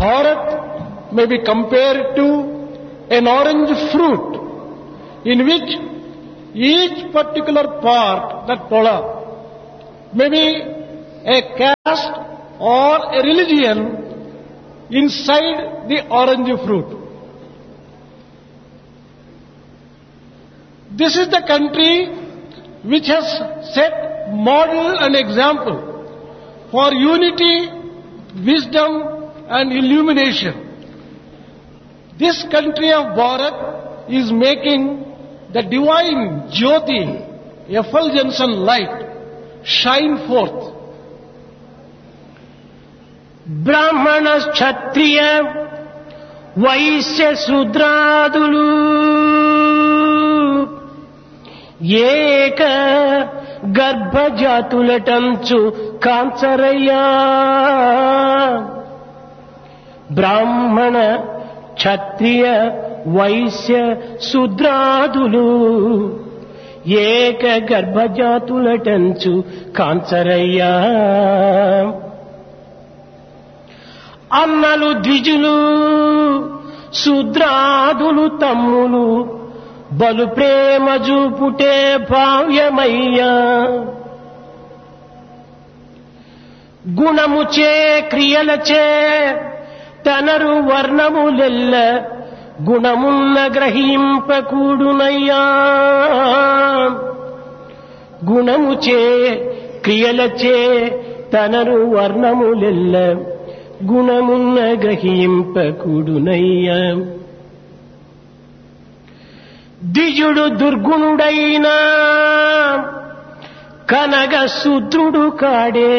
Bharat may be compared to an orange fruit in which each particular part, that pola, may be a caste or a religion inside the orange fruit. This is the country which has set model and example for unity, wisdom and illumination. This country of Bharat is making the divine Jyoti, effulgence and light, shine forth. బ్రాహ్మణ క్షత్రియ వైశ్య శూద్రాదులు ఏక గర్భజాతులటంచు కాంచరయ్యా. బ్రాహ్మణ క్షత్రియ వైశ్య శూద్రాదులు ఏక గర్భజాతులటంచు కాంచరయ్యా. అన్నలు ద్విజులు శూద్రాదులు తమ్ములు బలు ప్రేమ చూపుటే భావ్యమయ్యా. గుణముచే క్రియలచే తనరు వర్ణములెల్ల గుణమున్న గ్రహింపకూడునయ్యా. గుణముచే క్రియలచే తనరు వర్ణములెల్ల గుణమున్న గ్రహింపకూడునయ్యా. ద్విజుడు దుర్గుణుడైన కనగ శూద్రుడు కాడే.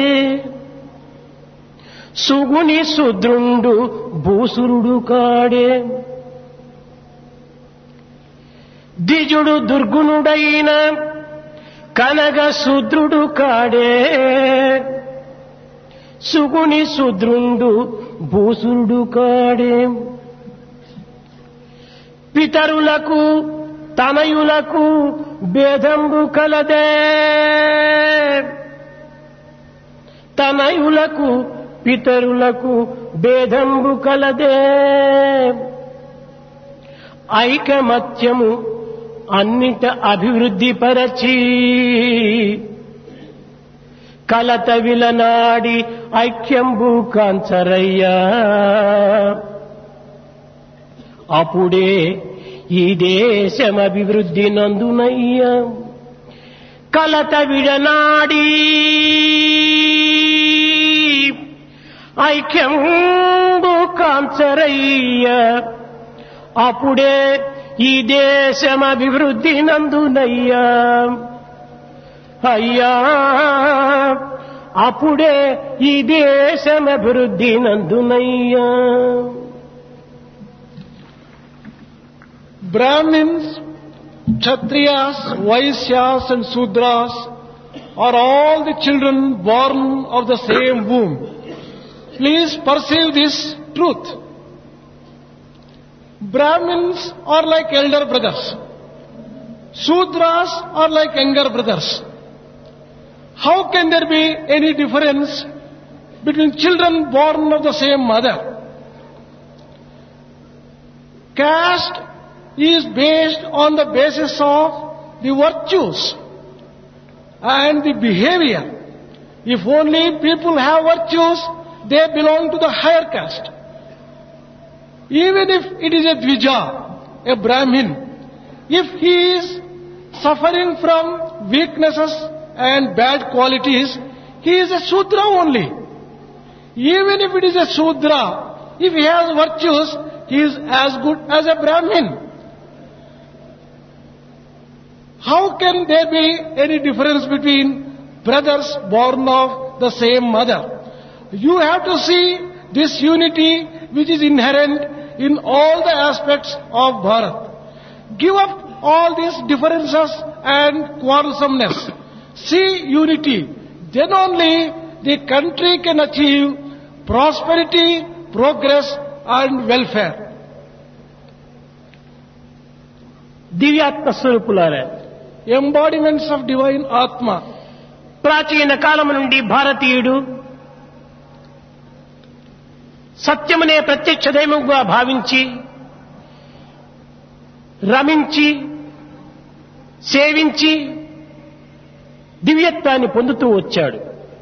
సుగుని శూద్రుండు భూసురుడు కాడే. ద్విజుడు దుర్గుణుడైన కనగ శూద్రుడు కాడే. సుగుని శూద్రుండు భూసురుడు కాడే. పితరులకు తనయులకు భేదంబు కలదే. తనయులకు పితరులకు భేదంబు కలదే. ఐకమత్యము అన్నిట అభివృద్ధి పరచి కలత విలనాడి ఐక్యంబు కాంచరయ్యా. అప్పుడే ఈ దేశం అభివృద్ధి నందునయ్యా. కలత విడనాడి ఐక్యంబు కాంచరయ్యా. అప్పుడే ఈ దేశం అభివృద్ధి నందునయ్యా. అయ్యా అప్పుడే ఈ దేశం అభివృద్ధి నందునయ్యా. Brahmins, Kshatriyas, Vaisyas and Sudras are all the children born of the same womb. Please perceive this truth. Brahmins are like elder brothers. Sudras are like younger brothers. How can there be any difference between children born of the same mother? Caste is based on the basis of the virtues and the behavior. If only people have virtues, they belong to the higher caste. Even if it is a Dvija, a Brahmin, if he is suffering from weaknesses and bad qualities, he is a Shudra only. Even if it is a Shudra, if he has virtues, he is as good as a Brahmin. How can there be any difference between brothers born of the same mother? You have to see this unity which is inherent in all the aspects of Bharat. Give up all these differences and quarrelsomeness. See unity. Then only the country can achieve prosperity, progress and welfare. దివ్యాత్మ స్వరూపులారా, embodiments of divine Atma. ప్రాచీన కాలం నుండి భారతీయుడు సత్యమునే ప్రత్యక్ష దైవముగా భావించి రమించి సేవించి దివ్యత్వాన్ని పొందుతూ వచ్చాడు.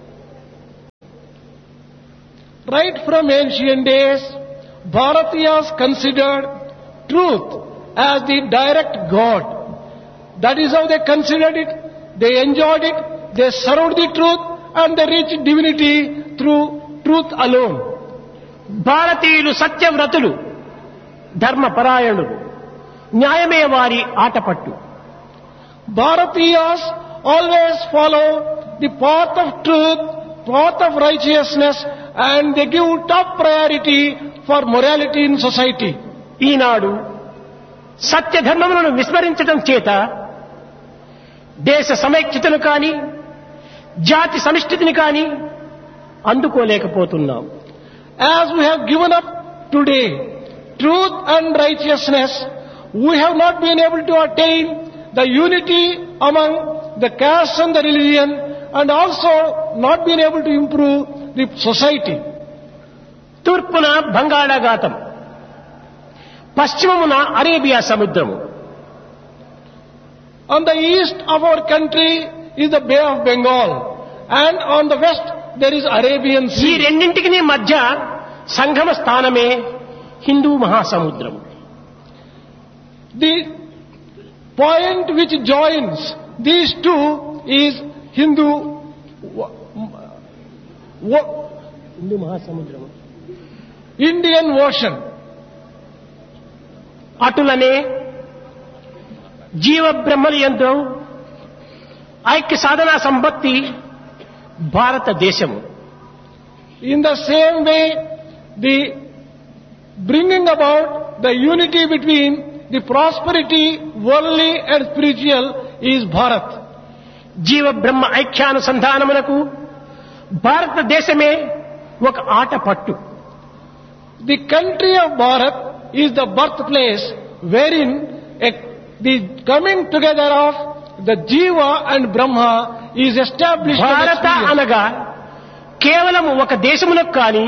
Right from ancient days, Bharatiyas considered truth as the direct God. That is how they considered it, they enjoyed it, they served the truth and they reached divinity through truth alone. భారతీయులు సత్యవ్రతులు, ధర్మపరాయణులు, న్యాయమే వారి Athapaththu. Bharatiyas always follow the path of truth, path of righteousness, and they give top priority for morality in society. ఈనాడు సత్య ధర్మములను విస్మరించడం చేత దేశ సమైక్యతను కానీ జాతి సమిష్టిని కానీ అందుకోలేకపోతున్నాం. As we have given up today truth and righteousness, we have not been able to attain the unity among the caste and the religion, and also not been able to improve the society. తూర్పున బంగాళాఖాతం, పశ్చిమమున Arabia సముద్రము. On the east of our country is the Bay of Bengal, and on the west there is Arabian ఈ Sea. రెండింటికి మధ్య సంగమ స్థానమే హిందూ మహాసముద్రం. The point which joins these two is Hindu మహాసముద్రం, Indian Ocean. అటులనే జీవ బ్రహ్మల యందు ఐక్య సాధనా సంపత్తి భారతదేశము. In the same way, the bringing about the unity between the prosperity, worldly and spiritual, is Bharat. జీవ బ్రహ్మ ఐక్యానుసంధానమునకు భారతదేశమే ఒక Athapaththu. The country of Bharat is the birthplace wherein the coming together of the Jiva and Brahma is established. భారత అనగా కేవలం ఒక దేశమునకు కానీ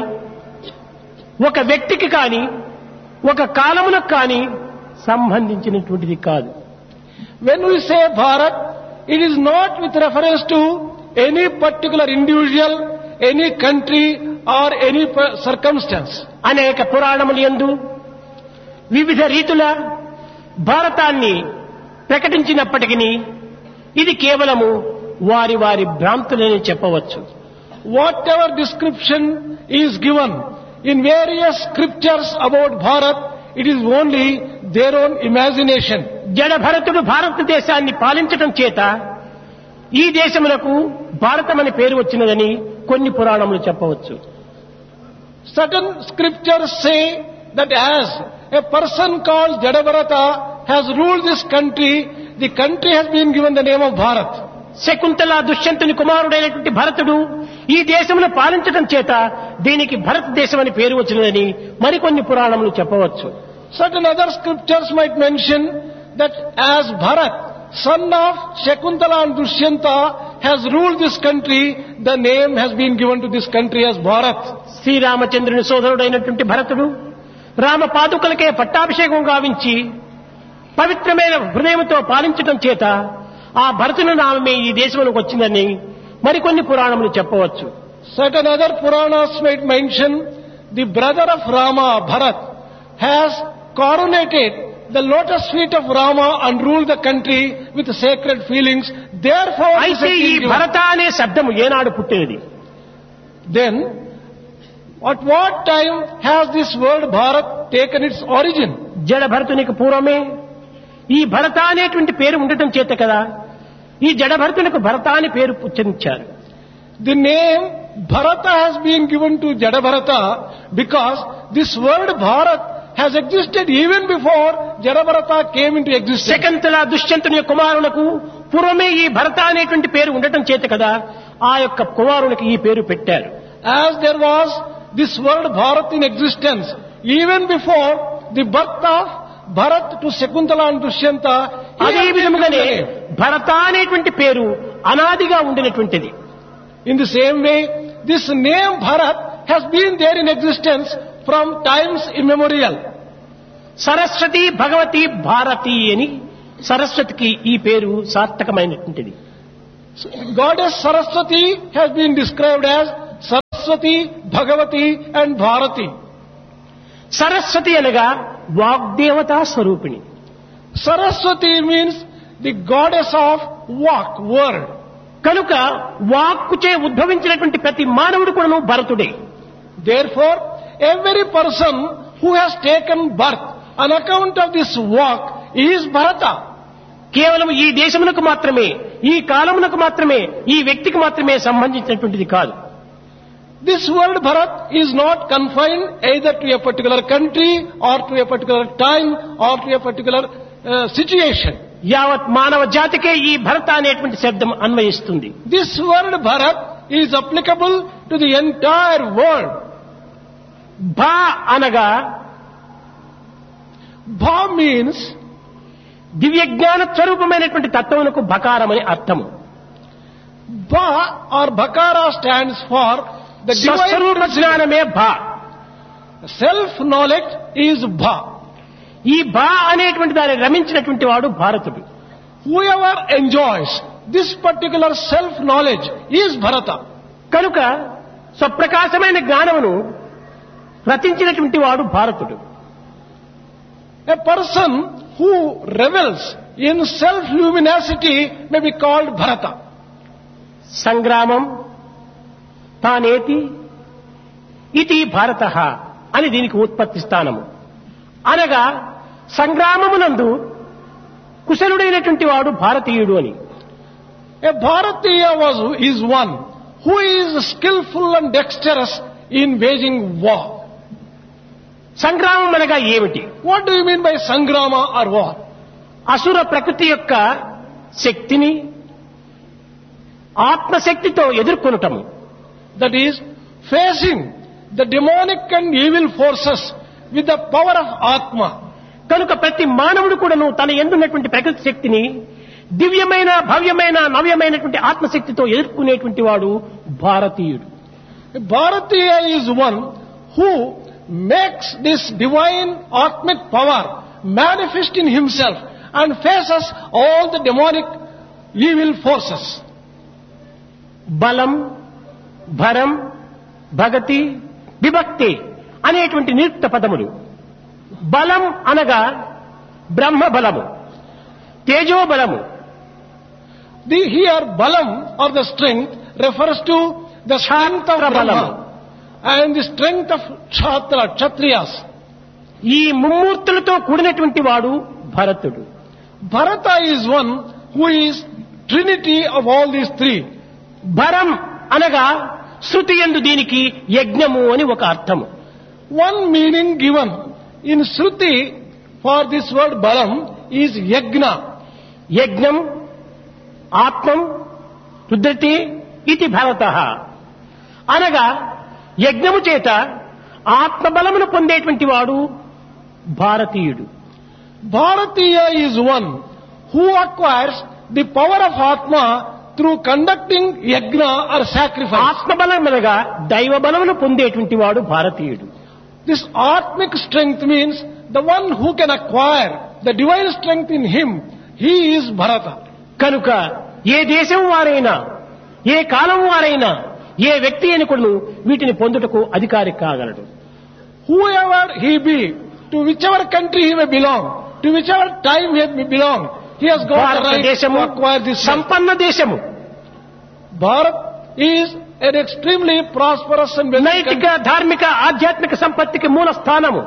ఒక వ్యక్తికి కానీ ఒక కాలమునకు కానీ సంబంధించినటువంటిది కాదు. When we say Bharat, it is not with reference to any particular individual, any country or any circumstance. అనేక పురాణముల యందు వివిధ రీతుల భారతాన్ని ప్రకటించినప్పటికీ ఇది కేవలము వారి వారి భ్రాంతులని చెప్పవచ్చు. Whatever description is given in various scriptures about Bharat, it is only their own imagination. జడ భరతుడు భారతదేశాన్ని పాలించటం చేత ఈ దేశమునకు భారతమని పేరు వచ్చినదని కొన్ని పురాణములు చెప్పవచ్చు. Certain scriptures say that as a person called Jadabharata has ruled this country, the country has been given the name of Bharat. Shakuntala దుష్యంతుని కుమారుడైనటువంటి భరతుడు ఈ దేశమును పాలించటం చేత దీనికి భారతదేశం అని పేరు వచ్చినదని మరికొన్ని పురాణములు చెప్పవచ్చు. Certain other scriptures might mention that as Bharat, son of Shakuntala and Dushyanta, has ruled this country, the name has been given to this country as Bharat. శ్రీరామచంద్రుని సోదరుడైనటువంటి భరతుడు రామ పాదుకలకే పట్టాభిషేకం గావించి పవిత్రమైన హృదయంతో పాలించటం చేత ఆ భరతుని నామమే ఈ దేశంలోకి వచ్చిందని మరికొన్ని పురాణములు చెప్పవచ్చు. Certain other Puranas might mention the brother of Rama, Bharat, has coronated the lotus feet of Rama and ruled the country with sacred feelings. Therefore, అయితే ఈ భరత అనే శబ్దము ఏనాడు పుట్టేది? Then, at what time has this word Bharat taken its origin? జడ భరతునికి పూర్వమే ఈ భరత అనేటువంటి పేరు ఉండటం చేత కదా ఈ జడ భరతునికి భరత అని పేరు ఉచ్చరించారు. The name Bharata has been given to Jadabharata because this word Bharat has existed even before Jadabharata came into existence. Shakuntala దుష్యంతుని కుమారులకు పూర్వమే ఈ భరత అనేటువంటి పేరు ఉండటం చేత కదా ఆ యొక్క కుమారునికి ఈ పేరు పెట్టారు. As there was this word Bharat in existence even before the birth of Bharat to Shakuntala and Dushyanta, అదే విధముగానే భరత అనేటువంటి పేరు అనాదిగా ఉండినటువంటిది. In the same way, this name Bharat has been there in existence from times immemorial. Saraswati Bhagavati Bharati అని సరస్వతికి ఈ పేరు సార్థకమైనటువంటిది. Goddess Saraswati has been described as Saraswati, Bhagavati and Bharati. Saraswati అనగా వాగ్దేవతా స్వరూపిణి. Saraswati means the goddess of walk, word. కనుక వాక్కుచే ఉద్భవించినటువంటి ప్రతి మానవుడు కూడాను భరతుడే. Therefore, every person who has taken birth on account of this walk is Bharata. కేవలం ఈ దేశమునకు మాత్రమే, ఈ కాలమునకు మాత్రమే, ఈ వ్యక్తికి మాత్రమే సంబంధించినటువంటిది కాదు. This word Bharat is not confined either to a particular country or to a particular time or to a particular situation. యావత్ మానవ జాతికే ఈ భరత అనేటువంటి శబ్దం అన్వయిస్తుంది. This word Bharat is applicable to the entire world. భా అనగా Bha means దివ్య జ్ఞాన స్వరూపమైనటువంటి తత్వమునకు భకారమని అర్థము. Bha or Bhakara stands for the స్వస్వరూప divine జ్ఞానమే భా. self-knowledge is Bha. ఈ భా అనేటువంటి దాన్ని రమించినటువంటి వాడు భారతుడు. Whoever enjoys this particular self-knowledge is Bharata. కనుక స్వప్రకాశమైన జ్ఞానమును రచించినటువంటి వాడు భారతుడు. A person who revels in self-luminosity may be called Bharata. సంగ్రామం తానేతి ఇది భారతః అని దీనికి ఉత్పత్తి స్థానము. అనగా సంగ్రామమునందు కుశలుడైనటువంటి వాడు భారతీయుడు అని. A Bharatiya is one who is skillful and dexterous in waging war. సంగ్రామం అనగా ఏమిటి? What do you mean by Sangrama or war? అసుర ప్రకృతి యొక్క శక్తిని ఆత్మశక్తితో ఎదుర్కొనటము. That is, facing the demonic and evil forces with the power of Atma. కనుక ప్రతి మానవుడు కూడాను తన యందున్నటువంటి ప్రకృతి శక్తిని దివ్యమైన భవ్యమైన నవ్యమైనటువంటి ఆత్మశక్తితో ఎదుర్కొనేటువంటి వాడు భారతీయుడు. Bharatiya is one who makes this divine Atmic power manifest in himself and faces all the demonic evil forces. బలం, భరం, భగతి, విభక్తి అనేటువంటి నిరుక్త పదములు. బలం అనగా బ్రహ్మ బలము, తేజో బలము. Here balam or the strength refers to the strength of Brahma and the strength of Kshatriyas. ఈ ముమ్మూర్తులతో కూడినటువంటి వాడు భరతుడు. Bharata is one who is trinity of all these three. భరం అనగా శృతి యందు దీనికి యజ్ఞము అని ఒక అర్థము. One meaning given in Shruti for this word balam is yajna. యజ్ఞం, ఆత్మం, రుద్రతి ఇది భరతః అనగా యజ్ఞము చేత ఆత్మబలమును పొందేటువంటి వాడు భారతీయుడు. Bharatiya is one who acquires the power of Atma through conducting yajna or sacrifice. ఆత్మబలం అనగా దైవ బలమును పొందేటువంటి వాడు భారతీయుడు. This Atmic strength means the one who can acquire the divine strength in him, he is Bharata. కనుక ఏ దేశం వారైనా, ఏ కాలం వారైనా, ఏ వ్యక్తి అని కూడా వీటిని పొందుటకు అధికారి కాగలడు. Whoever he be, to whichever country he may belong, to whichever time he may belong, he has got the right to acquire this strength. సంపన్న దేశము. Bharat is an extremely prosperous and wealthy నైతిక, country. ధార్మిక, ఆధ్యాత్మిక సంపత్తికి మూల స్థానము.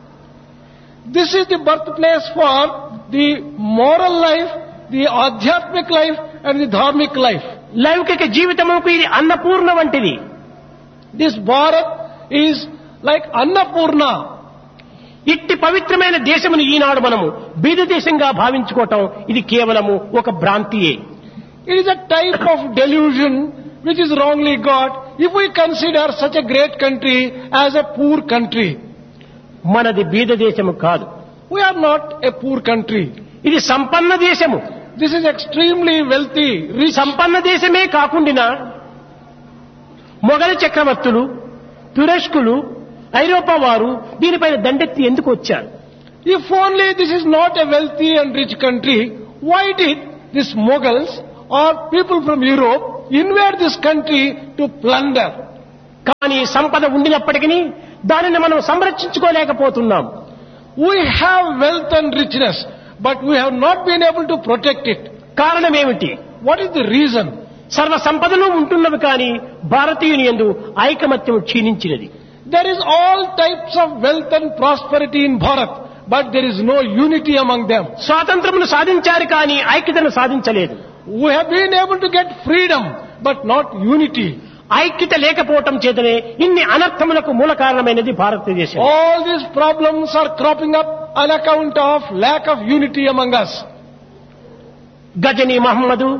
This is the birthplace for the moral life, the adhyatmic life and the dharmic life. లౌకిక జీవితముకు ఇది అన్నపూర్ణ వంటిది. This Bharat is like Annapurna. ఇట్టి పవిత్రమైన దేశమును ఈనాడు మనము బీద దేశంగా భావించుకోవటం ఇది కేవలము ఒక భ్రాంతియే. It is a type of delusion which is wrongly got if we consider such a great country as a poor country. మనది బీద దేశము కాదు. We are not a poor country. ఇది సంపన్న దేశము. This is extremely wealthy, rich. సంపన్న దేశమే కాకుండా మొఘల్ చక్రవర్తులు, తురస్కులు, ఐరోపా వారు దీనిపైన దండెత్తి ఎందుకు వచ్చారు? If only this is not a wealthy and rich country, why did these Mughals or people from Europe invade this country to plunder? కానీ సంపద ఉండినప్పటికీ దానిని మనం సంరక్షించుకోలేకపోతున్నాం. We have wealth and richness, but we have not been able to protect it. కారణం ఏమిటి? What is the reason? సర్వ సంపదలు ఉంటున్నవి కానీ భారతీయుని యందు ఐకమత్యం క్షీణించినది. There is all types of wealth and prosperity in Bharat, but there is no unity among them. స్వాతంత్రమును సాధించారు కానీ ఐక్యతను సాధించలేదు. We have been able to get freedom, but not unity. ఐక్యత లేకపోవటం చేతనే ఇన్ని అనర్థములకు మూల కారణమైనది భారతదేశం. All these problems are cropping up on account of lack of unity among us. Ghazni Muhammad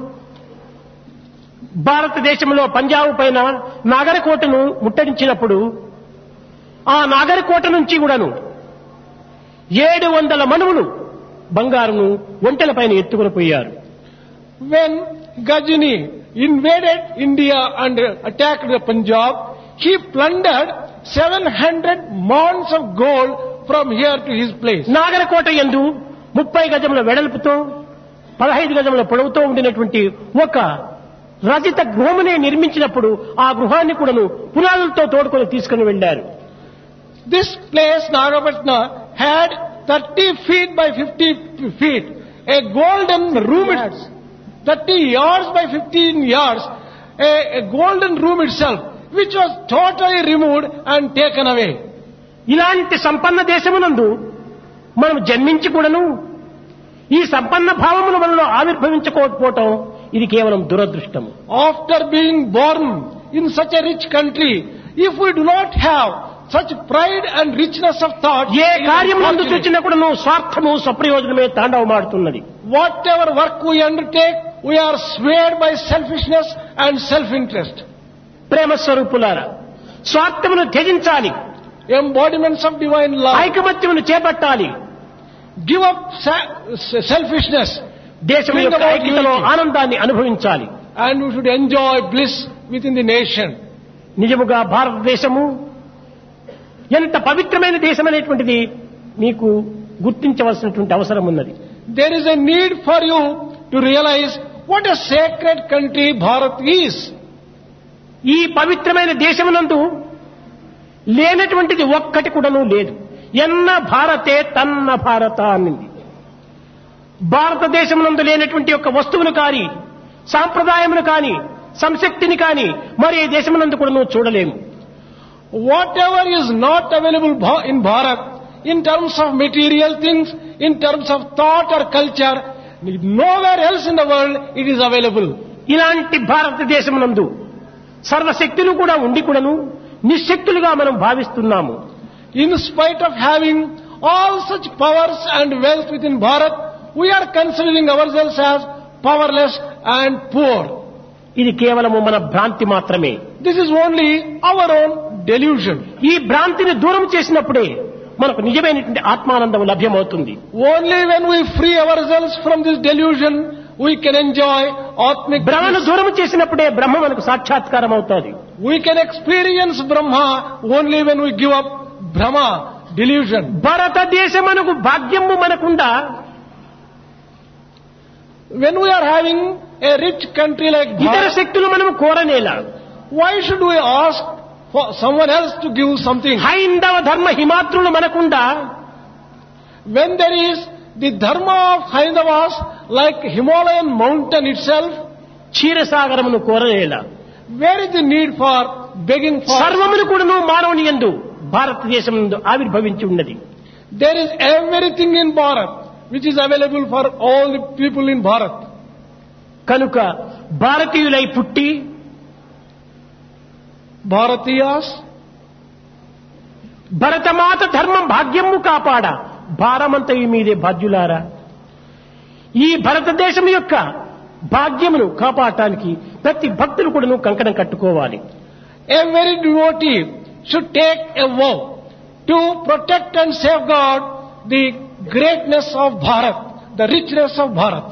భారతదేశంలో పంజాబ్ పైన నాగరకోటను ముట్టడించినప్పుడు ఆ నాగరకోట నుంచి కూడాను 700 మనువులు బంగారును ఒంటెల పైన ఎత్తుకుని పోయారు. When Ghajini invaded India and attacked the Punjab, he plundered 700 mounds of gold from here to his place. నాగరకోట యందు 30 గజముల వెడల్పుతో 15 గజముల పొడవుతో ఉండినటువంటి ఒక రజిత గృహమునే నిర్మించినప్పుడు ఆ గృహాన్ని కూడాను పునాదులతో తోడుకొని తీసుకుని వెళ్లారు. This place, Nagapatna, had 30 feet by 50 feet, a golden room, 30 yards by 15 yards, a golden room itself, which was totally removed and taken away. ఇలాంటి సంపన్న దేశమునందు మనం జన్మించి కూడాను ఈ సంపన్న భావముల మనలో ఆవిర్భవించుకోకపోవటం ఇది కేవలం దురదృష్టం. After being born in such a rich country, if we do not have such pride and richness of thought, ఏ కార్యమునందు చూచినా కూడాను స్వార్థము స్వప్రయోజనమే తాండవమాడుతున్నది. Whatever work we undertake, we are swayed by selfishness and self-interest. ప్రేమ స్వరూపులారా, స్వార్థమును త్యజించాలి, Embodiments of divine love. ఐకమత్యమును చేపట్టాలి, Give up selfishness, దేశం యొక్క ఐక్యతలో ఆనందాన్ని అనుభవించాలి. and we should enjoy bliss within the nation. నిజముగా భారతదేశము ఎంత పవిత్రమైన దేశం అనేటువంటిది మీకు గుర్తించవలసినటువంటి అవసరం ఉన్నది. There is a need for you to realize what a sacred country Bharat is. ఈ పవిత్రమైన దేశమునందు లేనటువంటిది ఒక్కటి కూడాను లేదు. ఎన్న భారతే తన్న భారత అనింది. భారతదేశమునందు లేనటువంటి యొక్క వస్తువును కానీ సాంప్రదాయమును కానీ సంశక్తిని కానీ మరి ఏ దేశమునందు కూడాను చూడలేము. Whatever is not available in Bharat, in terms of material things, in terms of thought or culture, nowhere else in the world it is available. ఇలాంటి భారతదేశమునందు సర్వశక్తులు కూడా ఉండి కూడాను నిశ్శక్తులుగా మనం భావిస్తున్నాము. In spite of having all such powers and wealth within Bharat, we are considering ourselves as powerless and poor. ఇది కేవలము మన భ్రాంతి మాత్రమే. This is only our own delusion. ఈ భ్రాంతిని దూరం చేసినప్పుడే మనకు నిజమైనటువంటి ఆత్మానందం లభ్యమవుతుంది. Only when we free ourselves from this delusion, we can enjoy Atmic. భ్రమను దూరం చేసినప్పుడే బ్రహ్మ మనకు సాక్షాత్కారం అవుతుంది. We can experience Brahma only when we give up Brahma, delusion. భారతదేశమునకు భాగ్యము మనకుందా? When we are having a rich country like ఇతర Bharat, శక్తులు మనము కోరనేలా. why should we ask for someone else to give something? హైందవ ధర్మ హిమాత్రులు మనకుందా? When there is the dharma of Haindavas like Himalayan mountain itself, క్షీరసాగరమును కోరనేలా. where is the need for begging for? సర్వమును కూడాను మానవుని యందు భారతదేశం నందు ఆవిర్భవించి ఉన్నది. There is everything in Bharat which is available for all the people in Bharat. కనుక భారతీయులై పుట్టి Bharatiyas, భరతమాత ధర్మం భాగ్యము కాపాడ భారమంతయు మీదే బాధ్యులారా. ఈ భారతదేశం యొక్క భాగ్యమును కాపాడటానికి ప్రతి భక్తులు కూడాను కంకణం కట్టుకోవాలి. every devotee should take a vow to protect and safeguard the greatness of Bharat, the richness of Bharat.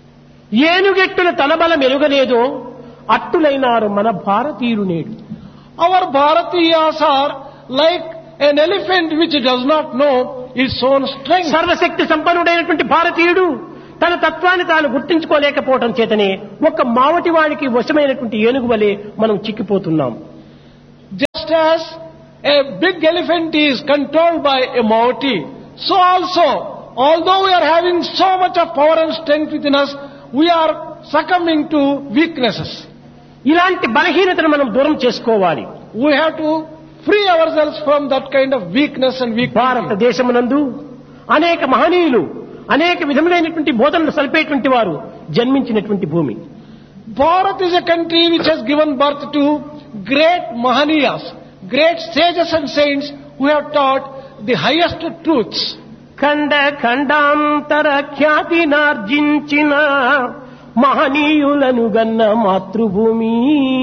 ఏనుగెట్టుల తలబల మెరుగలేదో అట్టులైనారు మన భారతీయులు నేడు. Our Bharatiyas are like an elephant which does not know its own strength. సర్వశక్తి సంపన్నుడైనటువంటి భారతీయుడు తన తత్వాన్ని తాను గుర్తించుకోలేకపోవడం చేతనే ఒక మావటి వానికి వశమైనటువంటి ఏనుగు వలె మనం చిక్కిపోతున్నాం. Just as a big elephant is controlled by a Maoti, so also, although we are having so much of power and strength within us, we are succumbing to weaknesses. ఇలాంటి బలహీనతను మనం దూరం చేసుకోవాలి. We have to free ourselves from that kind of weakness and weakness. భారతదేశమునందు అనేక మహనీయులు అనేక విధములైనటువంటి బోధనలు సల్పేటువంటి వారు జన్మించినటువంటి భూమి. Bharat is a country which has given birth to great Mahaniyas, great sages and saints who have taught the highest truths. ఖండ ఖండాంతర ఖ్యాతినార్జించిన మహనీయులను గన్న మాతృభూమి.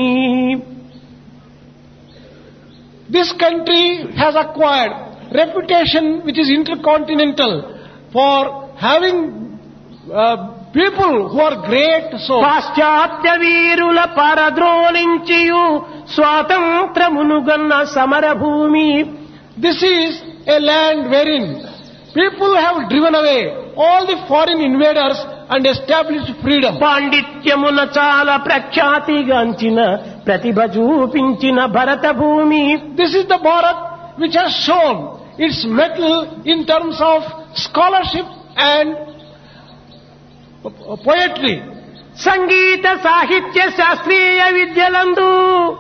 This country has acquired reputation which is intercontinental for having people who are great souls. పాశ్చాత్య వీరుల పరద్రోలించియు స్వాతంత్రమును గన్న సమరభూమి. This is a land wherein people have driven away all the foreign invaders and established freedom. పాండిత్యమున చాలా ప్రఖ్యాతిగాంచిన ప్రతిభ చూపించిన భరత భూమి. This is the Bharat which has shown its mettle in terms of scholarship and poetry. సంగీత సాహిత్య శాస్త్రీయ విద్యలందు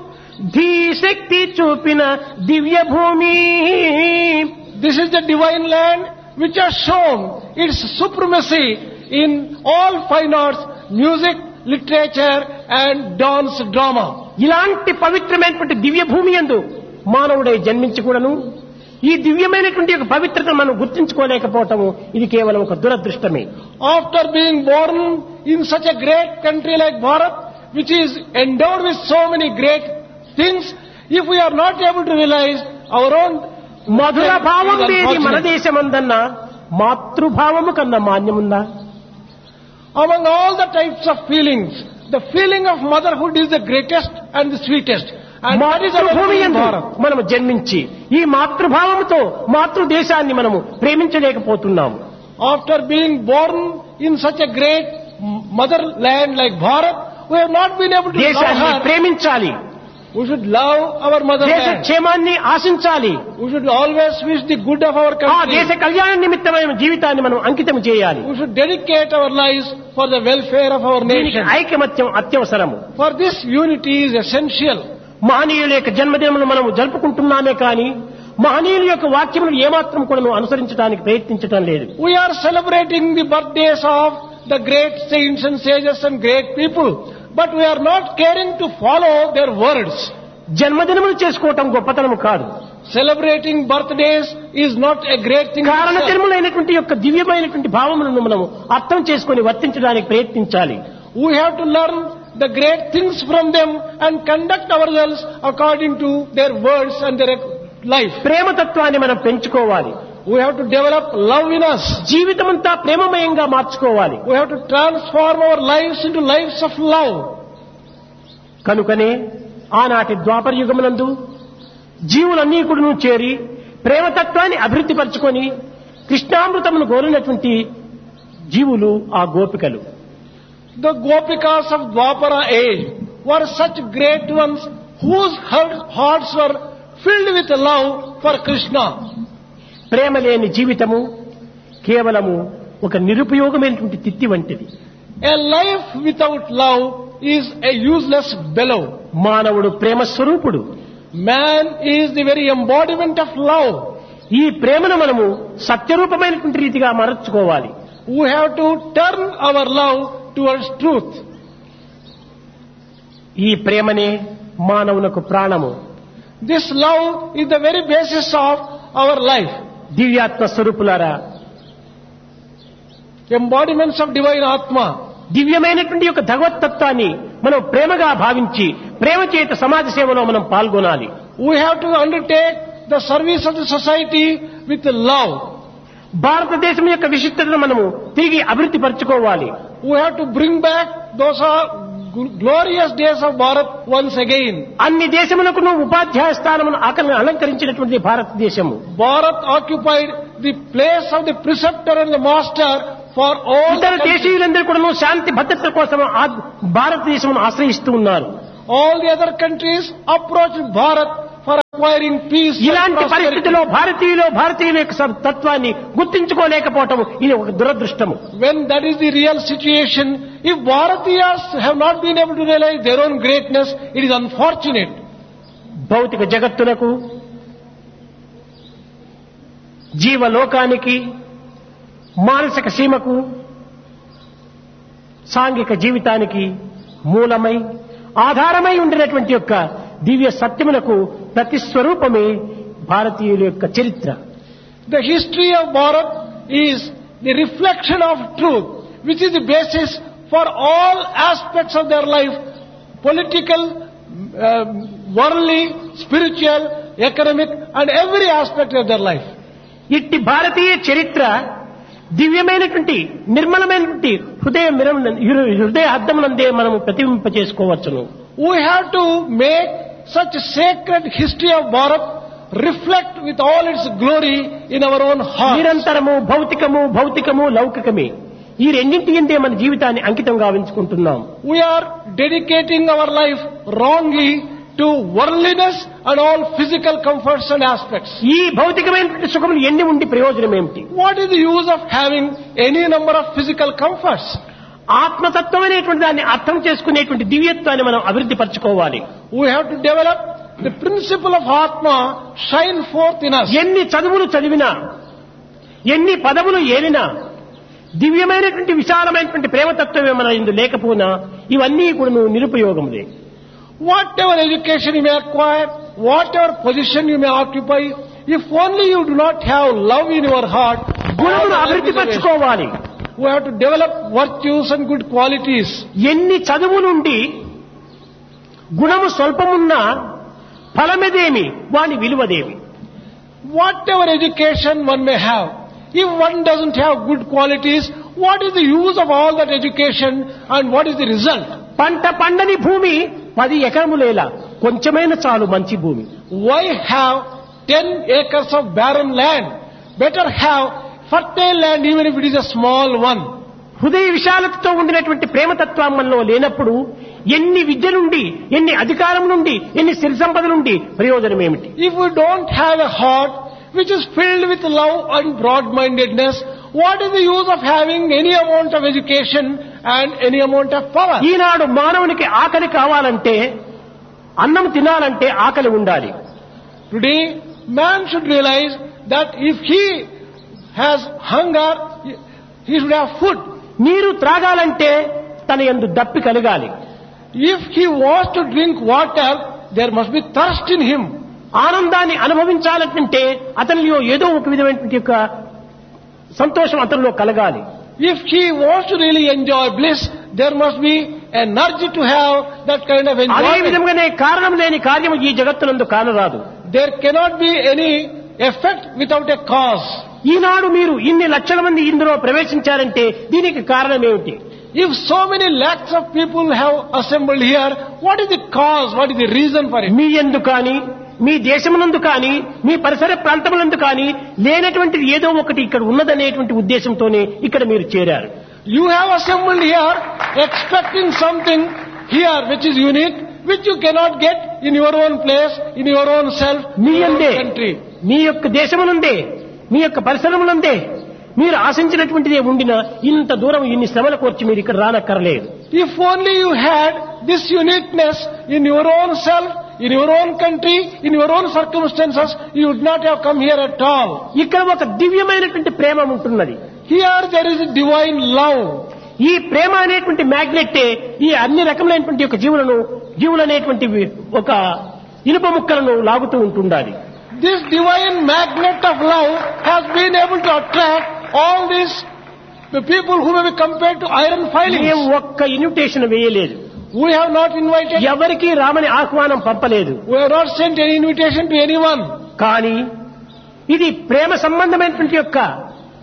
ధీశక్తి చూపిన దివ్య భూమి. This is the divine land which has shown its supremacy in all fine arts, music, literature and dance drama. ఇలాంటి పవిత్రమైనటువంటి దివ్య భూమి యందు మానవుడై జన్మించి కూడాను ఈ దివ్యమైనటువంటి ఒక పవిత్రతను మనం గుర్తించుకోలేకపోవటము ఇది కేవలం ఒక దురదృష్టమే. After being born in such a great country like Bharat, which is endowed with so many great things, if we are not able to realize our own మధుర భావం లేని మన దేశమందన్న మాతృభావము కన్నా మాన్యముందా? Among all the types of feelings, the feeling of motherhood is the greatest and the sweetest. And that is our Bharat. మనము జన్మించి ఈ మాతృభావముతో మాతృదేశాన్ని మనము ప్రేమించలేకపోతున్నాము. After being born in such a great motherland like Bharat, we have not been able to love దేశాన్ని her. ప్రేమించాలి. We should love our దేశ motherland. క్షేమాన్ని ఆశించాలి. We should always wish the good of our ఆ country. దేశ కళ్యాణ నిమిత్తమైన జీవితాన్ని మనం అంకితం చేయాలి. We should dedicate our lives for the welfare of our దీనికి nation. ఐకమత్యం అత్యవసరము. For this unity is essential. మహనీయుల యొక్క జన్మదినమును మనం జరుపుకుంటున్నామే కానీ మహనీయుల యొక్క వాక్యములను ఏమాత్రం కూడా అనుసరించడానికి ప్రయత్నించడం లేదు. We are celebrating the birthdays of the great saints and sages and great people, but we are not caring to follow their words. జన్మదినములు చేసుకోవటం గొప్పతనము కాదు. Celebrating birthdays is not a great thing. కారణ జన్మలైనటువంటి యొక్క దివ్యమైనటువంటి భావములను మనము అర్థం చేసుకొని వర్తించడానికి ప్రయత్నించాలి. We have to learn the great things from them and conduct ourselves according to their words and their life. ప్రేమతత్వాన్ని మనం పెంచుకోవాలి. We have to develop love in us. జీవితమంతా ప్రేమమయంగా మార్చుకోవాలి. We have to transform our lives into lives of love. కనుకనే ఆనాటి ద్వాపర యుగమునందు జీవులన్నీ కూడా చేరి ప్రేమతత్వాన్ని అభివృద్ధి పరచుకొని కృష్ణామృతమును గోరినటువంటి జీవులు ఆ గోపికలు. The Gopikas of Dwapara age were such great ones whose hearts were filled with love for Krishna. ప్రేమ లేని జీవితము కేవలము ఒక నిరుపయోగమైనటువంటి తిత్తి వంటిది. A life without love is a useless bellow. మానవుడు ప్రేమ స్వరూపుడు. Man is the very embodiment of love. ఈ ప్రేమను మనము సత్యరూపమైనటువంటి రీతిగా మార్చుకోవాలి. We have to turn our love towards truth. ఈ ప్రేమనే మానవునకు ప్రాణము. This love is the very basis of our life. దివ్యాత్మ స్వరూపులారా, Embodiments of divine Atma. దివ్యమైనటువంటి యొక్క భగవత్తత్వాన్ని మనం ప్రేమగా భావించి ప్రేమ చేత సమాజ సేవలో మనం పాల్గొనాలి. We have to undertake the service of the society with love. భారతదేశం యొక్క విశిష్టతను మనము తిరిగి అభివృద్ధి పరచుకోవాలి. We have to bring back those glorious days of Bharat once again. అన్ని దేశములకు ఉపాధ్యాయ స్థానమును అలంకరించినటువంటి భారతదేశము. Bharat occupied the place of the preceptor and the master for all. ఇతర దేశీయులందరూ కూడా శాంతి భద్రతల కోసం భారతదేశమును ఆశ్రయిస్తూ ఉన్నారు. All the other countries approached Bharat for acquiring peace. ఇలాంటి పరిస్థితిలో భారతీయుల యొక్క తత్వాన్ని గుర్తించుకోలేకపోవటం ఇది ఒక దురదృష్టము. When that is the real situation, if Bharatiyas have not been able to realize their own greatness, it is unfortunate. భౌతిక జగత్తునకు, జీవలోకానికి, మానసిక సీమకు, సాంఘిక జీవితానికి మూలమై ఆధారమై ఉండినటువంటి యొక్క దివ్య సత్యములకు ప్రతిస్వరూపమే భారతీయుల యొక్క చరిత్ర. The history of Bharat is the reflection of truth, which is the basis for all aspects of their life, political, worldly, spiritual, economic, and every aspect of their life. ఇట్టి భారతీయ చరిత్ర దివ్యమైనటువంటి నిర్మలమైనటువంటి హృదయ అద్దమునందే మనము ప్రతిబింబ చేసుకోవచ్చును. We have to make such a sacred history of Bharat reflect with all its glory in our own heart. నిరంతరము భౌతికము లౌకికమే ఈ రెండింటి ఎందే మన జీవితాన్ని అంకితం గావించుకుంటున్నాం. We are dedicating our life wrongly to worldliness and all physical comforts and aspects. ఈ భౌతికమైనటువంటి సుఖములు ఎన్ని ఉండి ప్రయోజనం ఏమిటి? What is the use of having any number of physical comforts? ఆత్మతత్వం అనేటువంటి దాన్ని అర్థం చేసుకునేటువంటి దివ్యత్వాన్ని మనం అభివృద్ధి పరచుకోవాలి. We have to develop the principle of Atma shine forth in us. ఎన్ని చదువులు చదివినా, ఎన్ని పదవులు ఏలినా, దివ్యమైనటువంటి విశాలమైనటువంటి ప్రేమతత్వమే మన ఇందు లేకపోయినా ఇవన్నీ కూడా నిరుపయోగములే. Whatever education you may acquire, whatever position you may occupy, if only you do not have love in your heart, గుణమును అభివృద్ధి పరచుకోవాలి. We have to develop virtues and good qualities. ఎన్ని చదువులుండి గుణము స్వల్పమున్నా ఫలమేదేమి, వాని విలువదేమి? Whatever education one may have, if one doesn't have good qualities, what is the use of all that education and what is the result? పంట పండని భూమి 10 ఎకరములేలా, కొంచెమైన చాలు మంచి భూమి. Why have 10 acres of barren land? Better have fertile land even if it is a small one. హృదయ విశాలతతో ఉండినటువంటి ప్రేమతత్వం మనలో లేనప్పుడు ఎన్ని విద్య నుండి, ఎన్ని అధికారం నుండి, ఎన్ని సిరి సంపద నుండి ప్రయోజనం ఏమిటి? If we don't have a heart which is filled with love and broad-mindedness, what is the use of having any amount of education and any amount of power? ఈనాడు మానవునికి ఆకలి కావాలంటే, అన్నం తినాలంటే ఆకలి ఉండాలి. Today, man should realize that if he has hunger, he should have food. నీరు త్రాగాలంటే తన యందు దప్పి కలగాలి. If he wants to drink water, there must be thirst in him. ఆనందాన్ని అనుభవించాలంటే అతనిలో ఏదో ఒక విధమైనటువంటి యొక్క సంతోషం అతనిలో కలగాలి. If he wants to really enjoy bliss, there must be an urge to have that kind of అదే enjoyment. విధంగానే కారణం లేని కార్యము ఈ జగత్తునందు కానరాదు. There cannot be any effect without a cause. ఈనాడు మీరు ఇన్ని లక్షల మంది ఇందులో ప్రవేశించారంటే దీనికి కారణం ఏమిటి? If so many lakhs of people have assembled here, what is the cause? What is the reason for it? మీ యందు కానీ, మీ దేశమునందు కానీ, మీ పరిసర ప్రాంతములందు కానీ లేనటువంటిది ఏదో ఒకటి ఇక్కడ ఉన్నదనేటువంటి ఉద్దేశంతోనే ఇక్కడ మీరు చేరారు. You have assembled here expecting something here which is unique, which you cannot get in your own place, in your own self, me in your own యందే, country. మీ యొక్క దేశమునందే, మీ యొక్క పరిసరములందే మీరు ఆశించినటువంటిదే ఉండినా ఇంత దూరం ఇన్ని శ్రమల కోర్చి మీరు ఇక్కడ రానక్కర్లేదు. If only you had this uniqueness in your own self, in your own country, in your own circumstances, you would not have come here at all. ఇక్కడ ఒక దివ్యమైనటువంటి ప్రేమ ఉంటున్నది. Here there is a divine love. ఈ ప్రేమ అనేటువంటి మ్యాగ్నెట్టే ఈ అన్ని రకములైనటువంటి యొక్క జీవులనేటువంటి ఒక ఇనుప ముక్కలను లాగుతూ ఉంటుండాలి. This divine magnet of love has been able to attract all these people who may be compared to iron filings. మేము ఒక్క ఇన్విటేషన్ వేయలేదు. We have not invited. ఎవరికి రామని ఆహ్వానం పంపలేదు. We have not sent any invitation to anyone. కానీ ఇది ప్రేమ సంబంధమైనటువంటి యొక్క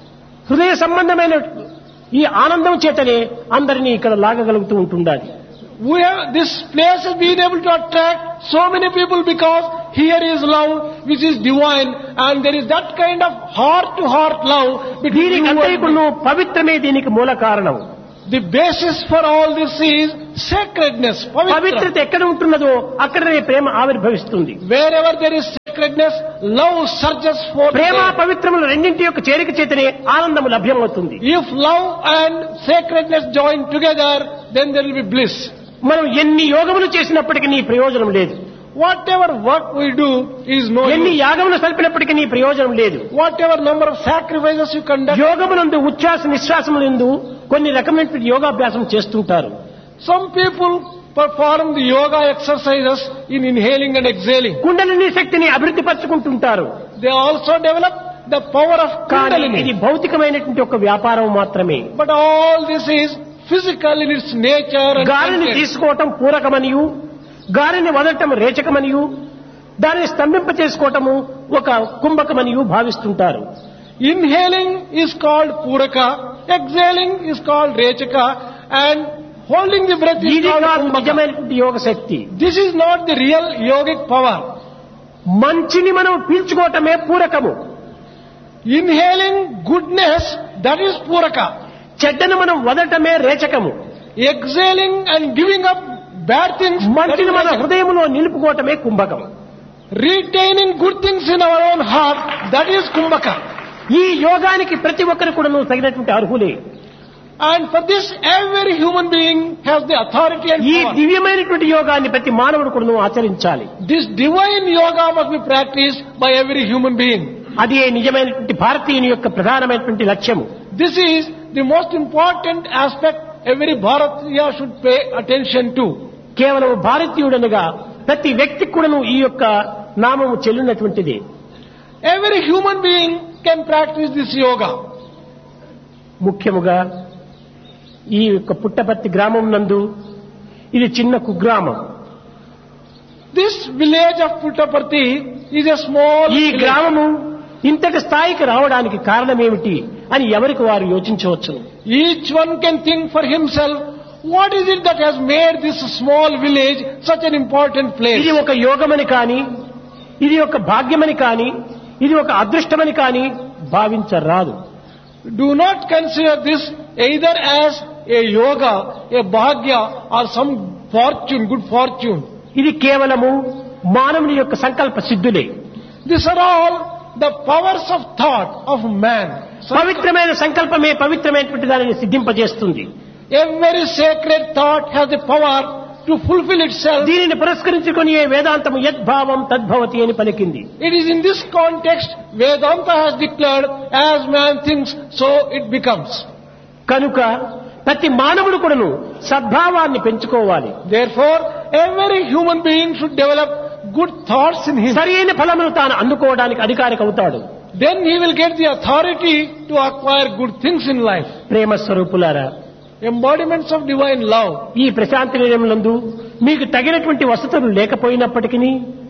హృదయ సంబంధమైన ఈ ఆనందం చేతనే అందరినీ ఇక్కడ లాగగలుగుతూ ఉంటుండాలి. this place has been able to attract so many people because here is love which is divine, and there is that kind of heart-to-heart love between you and me. పవిత్రమే దీనికి మూల కారణం. The basis for all this is sacredness. పవిత్రత ఎక్కడ ఉంటున్నదో అక్కడనే ప్రేమ ఆవిర్భవిస్తుంది. Wherever there is sacredness, love surges forth. ప్రేమ పవిత్రములు రెండింటి యొక్క చేరిక చేతనే ఆనందము లభ్యమవుతుంది. If love and sacredness join together, then there will be bliss. మనం ఎన్ని యోగములు చేసినప్పటికీ నీ ప్రయోజనం లేదు. Whatever work we do is no ఎన్ని use. యాగములు సల్పినప్పటికీ నీ ప్రయోజనం లేదు. Whatever number of sacrifices you conduct. యోగమునందు ఉచ్ఛ్వాస నిశ్వాసములందు కొన్ని రకమైన యోగాభ్యాసం చేస్తుంటారు. Some people perform the yoga exercises in inhaling and exhaling. Kundalini శక్తిని అభివృద్ధి పరుచుకుంటుంటారు. They also develop the power of కానీ ఇది Kundalini. భౌతికమైనటువంటి ఒక వ్యాపారం మాత్రమే. But all this is physical in its nature and గాలిని content. తీసుకోవటం పూరకమనియు, గాలిని వదలటం రేచకమనియు, దానిని స్తంభింప చేసుకోవటము ఒక కుంభకమనియు భావిస్తుంటారు. Inhaling is called Puraka, exhaling is called Rechaka, and holding the breath is ఇది called కాదు Kumbhaka. నిజమైనటువంటి యోగ శక్తి. This is not the real yogic power. మంచిని మనం పీల్చుకోవటమే పూరకము. Inhaling goodness, that is Puraka. చెడ్డను మనం వదలటమే రేచకము. Exhaling and giving up bad things, that is మంచిని మన Rechaka. హృదయంలో నిలుపుకోవటమే కుంభకము. Retaining good things in our own heart, that is Kumbhaka. ఈ యోగానికి ప్రతి ఒక్కరు కూడా తగినటువంటి అర్హులే. And for this, every human being has the authority and ఈ power. దివ్యమైనటువంటి యోగాన్ని ప్రతి మానవుడు కూడా ఆచరించాలి. This divine yoga must be practiced by every human being. అది నిజమైనటువంటి భారతీయుని యొక్క ప్రధానమైనటువంటి లక్ష్యము. This is the most important aspect every Bharatiya should pay attention to. కేవలం భారతీయుడనగా ప్రతి వ్యక్తికి కూడా ఈ యొక్క నామము చెల్లినటువంటిది. Every human being can practice this yoga. ముఖ్యముగా ఈ యొక్క పుట్టపర్తి గ్రామం నందు ఇది చిన్న కుగ్రామం. This village of Puttaparthi is a small ఈ village. గ్రామము ఇంతటి స్థాయికి రావడానికి కారణమేమిటి అని ఎవరికి వారు యోచించవచ్చు. Each one can think for himself, what is it that has made this small village such an important place? ఇది ఒక యోగమని కానీ, ఇది ఒక భాగ్యమని కానీ, ఇది ఒక అదృష్టమని కానీ భావించరాదు. Do not consider this either as a yoga, a bhagya, or some fortune, good fortune. ఇది కేవలము మానవుని యొక్క సంకల్ప సిద్ధులే. These are all the powers of thought of man. పవిత్రమైన సంకల్పమే పవిత్రమైనటువంటి దానిని సిద్ధింపజేస్తుంది. Every sacred thought has the power to fulfill itself. దీనిని పురస్కరించుకొని వేదాంతము యద్భావం తద్భవతి అని పలికింది. It is in this context Vedanta has declared, as man thinks, so it becomes. కనుక ప్రతి మానవుడు కూడాను సద్భావాన్ని పెంచుకోవాలి. Therefore, every human being should develop good thoughts in him. సరైన ఫలమును తాను అందుకోవడానికి అధికారికి అవుతాడు. Then he will get the authority to acquire good things in life. ప్రేమ స్వరూపులారా, Embodiments of divine love. ఈ ప్రశాంతి నిలయంలందు మీకు తగినటువంటి వసతులు లేకపోయినప్పటికీ,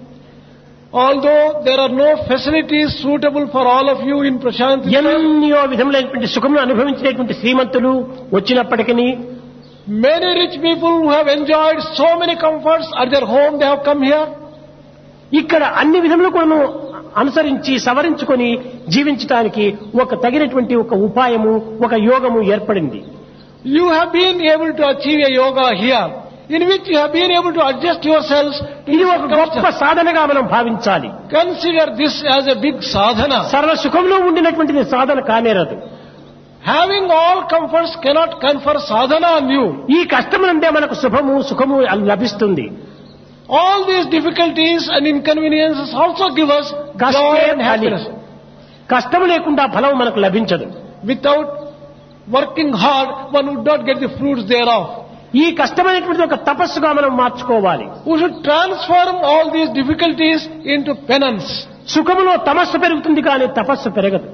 Although there are no facilities suitable for all of you in Prashanti, ఎన్నో విధములైనటువంటి సుఖమును అనుభవించినటువంటి శ్రీమంతులు వచ్చినప్పటికీ, many rich people who have enjoyed so many comforts at their home, they have come here. ఇక్కడ అన్ని విధములు కూడా అనుసరించి సవరించుకొని జీవించడానికి ఒక తగినటువంటి ఒక ఉపాయము, ఒక యోగము ఏర్పడింది. You have been able to achieve a yoga here, in which you have been able to adjust yourselves to ఇది the ఒక గొప్ప circumstances. సాధనగా మనం భావించాలి. Consider this as a big sadhana. సర్వ సుఖంలో ఉండినటువంటిది సాధన కానేరదు. Having all comforts cannot confer sadhana on you. ఈ కష్టమునందే మనకు శుభము సుఖము లభిస్తుంది. All these difficulties and inconveniences also give us joy కష్టమే and ఫలి. happiness. కష్టము లేకుండా ఫలం మనకు లభించదు. Without working hard, one would not get the fruits thereof. ఈ కష్టమైనటువంటి ఒక తపస్సుగా మనం మార్చుకోవాలి. We should transform all these difficulties into penance. సుఖములో తమస్సు పెరుగుతుంది కానీ తపస్సు పెరగదు.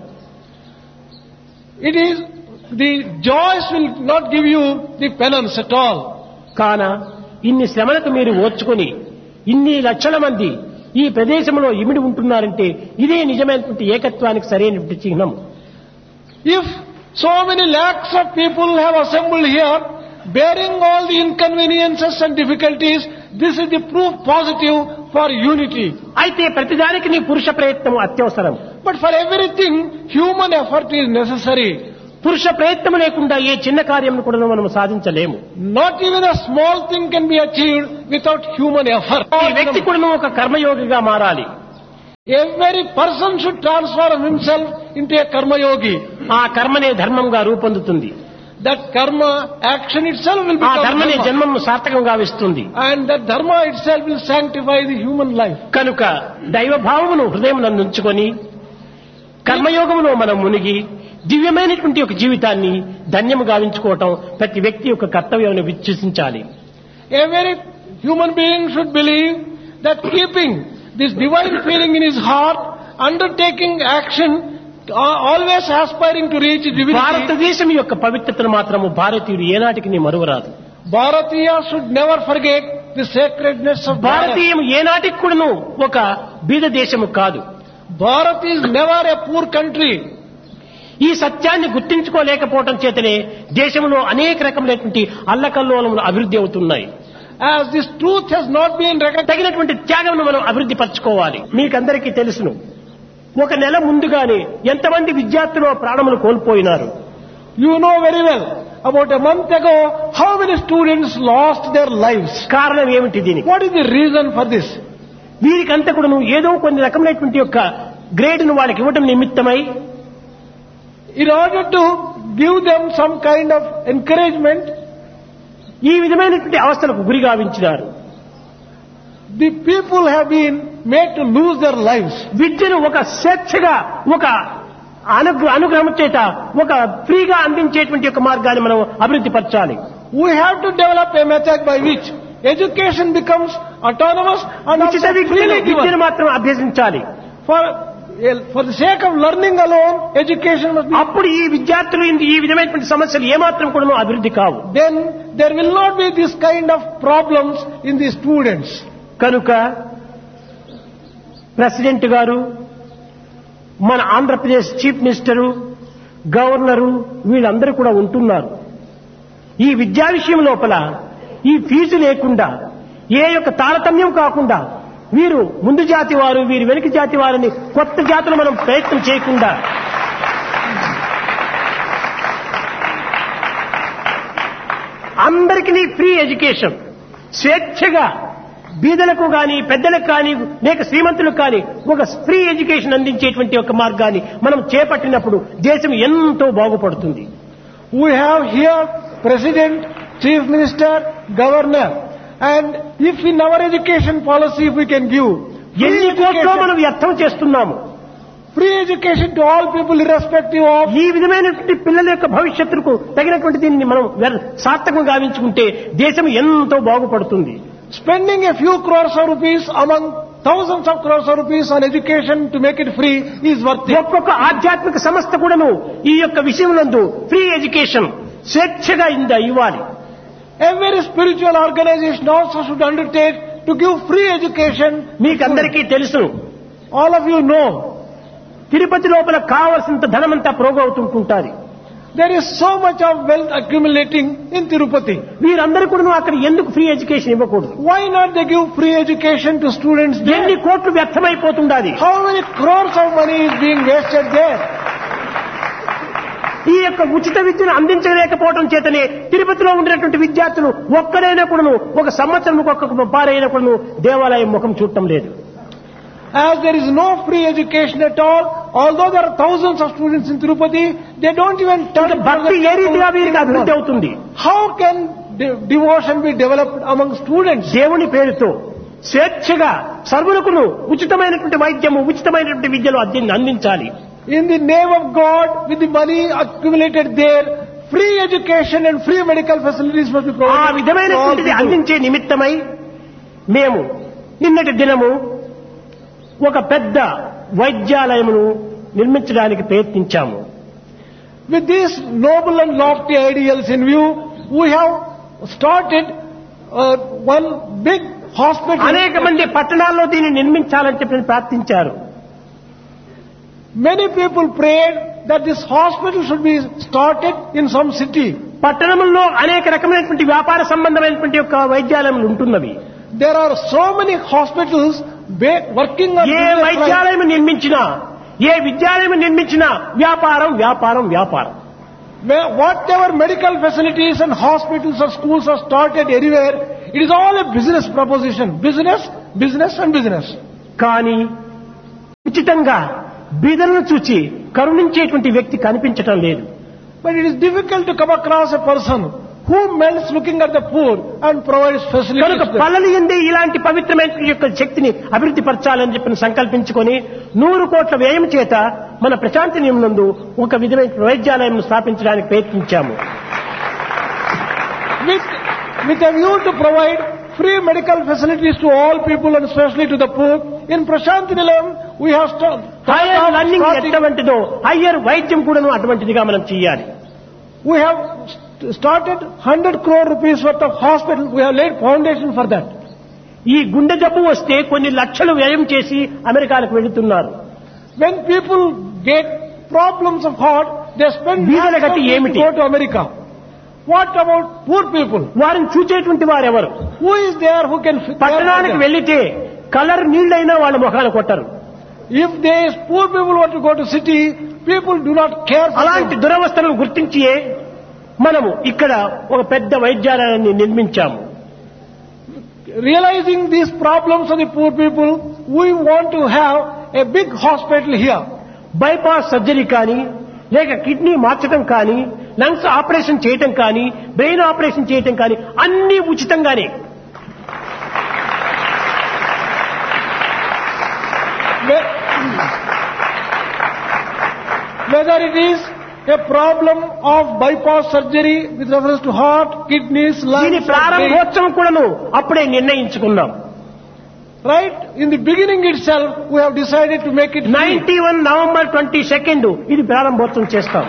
It is the joys will not give you the penance at all. కాన ఇన్ని శ్రమలకు మీరు ఓర్చుకొని ఇన్ని లక్షల మంది ఈ ప్రదేశంలో ఇమిడి ఉంటున్నారంటే ఇదే నిజమైనటువంటి ఏకత్వానికి సరైనటువంటి చిహ్నం. If so many lakhs of people have assembled here, bearing all the inconveniences and difficulties, this is the proof positive for unity. అయితే ప్రతిదానికి నీ పురుష ప్రయత్నం అత్యవసరం. But for everything, human effort is necessary. పురుష ప్రయత్నం లేకుండా ఏ చిన్న కార్యం కూడా మనం సాధించలేము. Not even a small thing can be achieved without human effort. ఈ వ్యక్తి కూడా ఒక కర్మయోగిగా మారాలి. Every person should transform himself into a karma yogi. ఆ కర్మనే ధర్మంగా రూపొందుతుంది. That karma action itself will ఆ become ధర్మనే dharma. జన్మను సార్థకంగా ఇస్తుంది. And that dharma itself will sanctify the human life. కనుక దైవ భావమును హృదయమునందు ఉంచుకొని కర్మయోగములో మనం మునిగి దివ్యమైనటువంటి ఒక జీవితాన్ని ధన్యము గావించుకోవటం ప్రతి వ్యక్తి యొక్క కర్తవ్యం విశ్వసించాలి. Every human being should believe that keeping this divine feeling in his heart, undertaking action, always aspiring to reach divinity. భారతదేశం యొక్క పవిత్రతను మాత్రము భారతీయుడు ఏనాటికి మరువరాదు. Bharatiya should never forget the sacredness of Bharat. భారతీయం ఏనాటికి కూడాను ఒక బీద దేశము కాదు. Bharat is never a poor country. ఈ సత్యాన్ని గుర్తించుకోలేకపోవడం చేతనే దేశంలో అనేక రకములైనటువంటి అల్లకల్లోలములు అభివృద్ధి అవుతున్నాయి. As this truth has not been recognized, తగినటువంటి త్యాగమును మనం అభివృద్ధి పరచుకోవాలి. మీకందరికీ తెలుసును, ఒక నెల ముందుగానే ఎంతమంది విద్యార్థులు ప్రాణములు కోల్పోయినారు. you know very well, about a month ago, how many students lost their lives. కారణం ఏమిటి దీనికి? What is the reason for this? వీరికంతా కూడా ఏదో కొన్ని రకములైనటువంటి యొక్క గ్రేడ్ను వాళ్ళకి ఇవ్వడం నిమిత్తమై In order to give them some kind of encouragement, ఈ విధమైనటువంటి అవస్థలకు గురి గావించినారు. the people have been made to lose their lives. విద్యను ఒక స్వేచ్ఛగా ఒక అనుగ్రహం చేత ఒక ఫ్రీగా అందించేటువంటి ఒక మార్గాన్ని మనం అభివృద్ధి పరచాలి. We have to develop a method by which education becomes autonomous and ఉచిత also freely విద్యను given. మాత్రం అభ్యసించాలి. For the sake of learning alone, education must be. అప్పుడు ఈ విద్యార్థులు ఈ విధమైనటువంటి సమస్యలు ఏమాత్రం కూడా అభివృద్ధి కావు. Then there will not be this kind of problems in the students. కనుక ప్రెసిడెంట్ గారు, మన ఆంధ్రప్రదేశ్ చీఫ్ మినిస్టరు, గవర్నరు వీళ్ళందరూ కూడా ఉంటున్నారు. ఈ విద్యా విషయం లోపల ఈ ఫీజు లేకుండా ఏ యొక్క తారతమ్యం కాకుండా వీరు ముందు జాతి వారు వీరు వెనుక జాతి వారిని కొత్త జాతులు మనం ప్రయత్నం చేయకుండా అందరికీ ఫ్రీ ఎడ్యుకేషన్ స్వేచ్ఛగా బీదలకు కానీ పెద్దలకు కానీ లేక శ్రీమంతులకు కానీ ఒక ఫ్రీ ఎడ్యుకేషన్ అందించేటువంటి ఒక మార్గాన్ని మనం చేపట్టినప్పుడు దేశం ఎంతో బాగుపడుతుంది. We have here President, Chief Minister, Governor, and if in our education policy if we can give ఎన్ని కోట్లో మనం వ్యర్థం చేస్తున్నాము. free education to all people irrespective of. ఈ విధమైనటువంటి పిల్లల యొక్క భవిష్యత్తుకు తగినటువంటి దీన్ని మనం సార్థకం గావించుకుంటే దేశం ఎంతో బాగుపడుతుంది. Spending a few crores of rupees among thousands of crores of rupees on education to make it free is worth it. ఒక్కొక్క ఆధ్యాత్మిక సంస్థ కూడాను ఈ యొక్క విషయంలో ఫ్రీ ఎడ్యుకేషన్ స్వేచ్ఛగా ఇవ్వాలి. Every spiritual organization also should undertake to give free education. మీకందరికీ తెలుసు, All of you know, Tirupati లోపల కావలసినంత ధనమంతా ప్రోగవుతుంటుంటారు. there is so much of wealth accumulating in Tirupati. వీరందరూ కూడా అక్కడ ఎందుకు ఫ్రీ ఎడ్యుకేషన్ ఇవ్వకూడదు? Why not they give free education to students ఎన్ని there? కోట్లు వ్యర్థమైపోతుండాలి. How many crores of money is being wasted there? ఈ యొక్క ఉచిత విద్యను అందించలేకపోవడం చేతనే తిరుపతిలో ఉండినటువంటి విద్యార్థులు ఒక్కడైనా కూడాను ఒక సంవత్సరం ఒక్కొక్క పారైనా కూడాను దేవాలయం ముఖం చూడటం లేదు. As there is no free education at all, although there are thousands of students in Tirupati, they don't even turn. భక్తి ఏ రీతిగా వీరికి అభివృద్ధి అవుతుంది? How can devotion be developed among students? దేవుని పేరుతో స్వేచ్ఛగా సర్వులకును ఉచితమైనటువంటి వైద్యము ఉచితమైనటువంటి విద్యను అందించాలి. In the name of God, with the money accumulated there, free education and free medical facilities must be ఆ provided. to all విధమైనటువంటిది people. అందించే నిమిత్తమై మేము నిన్నటి దినము ఒక పెద్ద వైద్యాలయమును నిర్మించడానికి ప్రయత్నించాము. With these noble and lofty ideals in view, we have started one big hospital. అనేక మంది పట్టణాల్లో దీన్ని నిర్మించాలని చెప్పి ప్రార్థించారు. Many people prayed that this hospital should be started in some city. పట్టణంలో అనేక రకమైనటువంటి వ్యాపార సంబంధమైనటువంటి యొక్క వైద్యాలయాలు ఉంటున్నవి. There are so many hospitals working on A business వైద్యాలయం నిర్మించినా, ఏ విద్యాలయం నిర్మించినా వ్యాపారం వ్యాపారం వ్యాపారం. whatever medical facilities and hospitals or schools are started anywhere, it is all a business proposition. Business, business and business. కానీ ఉచితంగా బీదలను చూచి కరుణించేటువంటి వ్యక్తి కనిపించటం లేదు. But it is difficult to come across a person who melts looking at the poor and provides facilities. కనుక పల్లెలు ఎందే ఇలాంటి పవిత్రమైన యొక్క శక్తిని అభివృద్ధి పరచాలని చెప్పి సంకల్పించుకొని 100 కోట్ల వ్యయం చేత మన ప్రశాంతి నిలయంనందు ఒక విధమైన వైద్యాలయం స్థాపించడానికి ప్రయత్నించాము. With a view to provide free medical facilities to all people and especially to the poor, in Prashanti Nilayam we have hire learning ఎటువంటిదో హైయర్ వైద్యం కూడా అటువంటిదిగా మనం చేయాలి. We have started 100 crore rupees worth of hospital. We have laid foundation for that. ఈ గుండె జబ్బు వస్తే కొన్ని లక్షలు వ్యయం చేసి అమెరికాలకు వెళుతున్నారు. When people get problems of heart, they spend బీదల గతి ఏమిటి? go to America. What about poor people? వారిని చూచేటువంటి వారెవరు? Who is there who can పట్టణానికి వెళ్లితే కలర్ నీళ్లైనా వాళ్ళ ముఖాలు కొట్టరు. If these poor people want to go to city, people do not care for అలాంటి them. దురవస్థలను గుర్తించి మనము ఇక్కడ ఒక పెద్ద వైద్యాలయాన్ని నిర్మించాము. Realizing these problems of the poor people, we want to have a big hospital here. Bypass surgery కానీ, లేక kidney మార్చడం కానీ, లంగ్స్ ఆపరేషన్ చేయటం కానీ, బ్రెయిన్ ఆపరేషన్ చేయటం కానీ అన్ని ఉచితంగానే. Whether it is a problem of bypass surgery with reference to heart, kidneys, దీని lungs, ప్రారంభోత్సవం కూడాను అప్పుడే నిర్ణయించుకున్నాం. right? In the beginning itself, we have decided to make it free. 91 November 22 ఇది ప్రారంభోత్సవం చేస్తాం.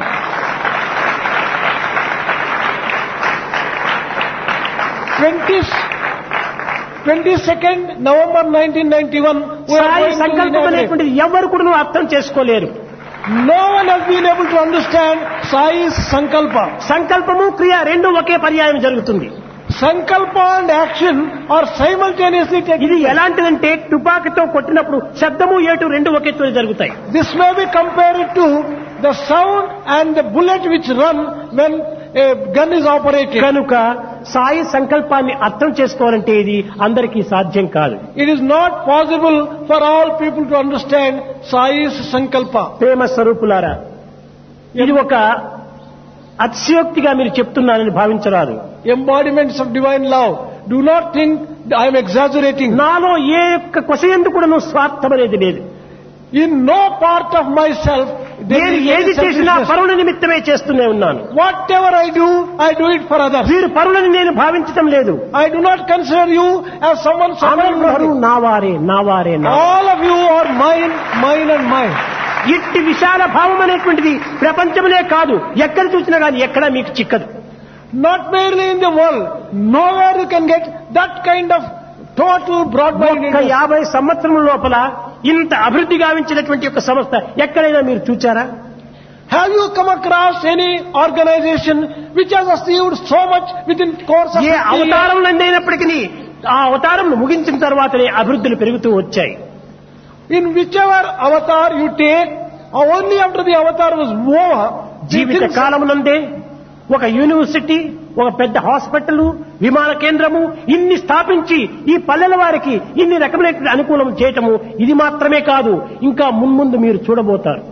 22nd November 1991, we are Sai going to సంకల్పం inaugurate. అనేటువంటిది ఎవరు కూడా అర్థం చేసుకోలేరు. No one has been able to understand Sai's Sankalpa. సంకల్పము క్రియ రెండు ఒకే పర్యాయం జరుగుతుంది. Sankalpa and action are simultaneously taking ఇది place. ఎలాంటిదంటే తుపాకీతో కొట్టినప్పుడు శబ్దము ఏటు రెండు ఒకేతో జరుగుతాయి. This may be compared to the sound and the bullet which run when a gun is operated. కనుక సాయి సంకల్పాన్ని అర్థం చేసుకోవాలంటే ఇది అందరికీ సాధ్యం కాదు. It is not possible for all people to understand Sai's Sankalpa. ప్రేమ స్వరూపులారా, ఇది ఒక అతిశయోక్తిగా మీరు చెప్తున్నారని భావించరాదు. Embodiments of divine love. Do not think I am exaggerating. నాలో ఏ యొక్క కొసయందు కూడా స్వార్థం అనేది లేదు. In no part of myself there నేను is ఏది any చేసినా selfishness. పరుల నిమిత్తమే చేస్తూనే ఉన్నాను. Whatever I do it for others. వీరు పరులని నేను భావించటం లేదు. I do not consider you as someone అందరూ suffering. నావారే నావారే నా. All of you are mine, mine and mine. ఇట్టి విశాల భావం అనేటువంటిది ప్రపంచంలో కాదు, ఎక్కడ చూసినా కానీ ఎక్కడా మీకు చిక్కదు. Not merely in the world, nowhere you can get that kind of total broad-mindedness. 50 సంవత్సరం లోపల ఇంత అభివృద్ధి గావించినటువంటి ఒక సంస్థ ఎక్కడైనా మీరు చూచారా? Have you come across any organization which has achieved so much within course of A 50 years? అవతారం అయినప్పటికీ ఆ అవతారం ముగించిన తర్వాతనే అభివృద్ధులు పెరుగుతూ వచ్చాయి. In whichever avatar you take, only after the avatar was over, జీవిత కాలమునందే ఒక యూనివర్సిటీ, ఒక పెద్ద హాస్పిటల్, విమాన కేంద్రము ఇన్ని స్థాపించి ఈ పల్లెల వారికి ఇన్ని రకమైన అనుకూలం చేయటము ఇది మాత్రమే కాదు, ఇంకా మున్ముందు మీరు చూడబోతారు.